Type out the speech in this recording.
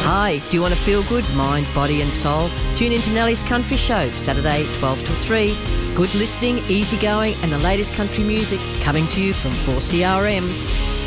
Hi, do you want to feel good, mind, body and soul? Tune into Nellie's Country Show, Saturday 12 till 3. Good listening, easy going and the latest country music coming to you from 4CRM.